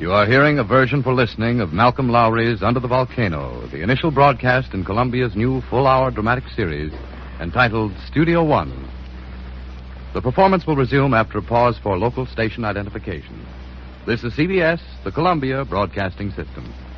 You are hearing a version for listening of Malcolm Lowry's Under the Volcano, the initial broadcast in Columbia's new full-hour dramatic series entitled Studio One. The performance will resume after a pause for local station identification. This is CBS, the Columbia Broadcasting System.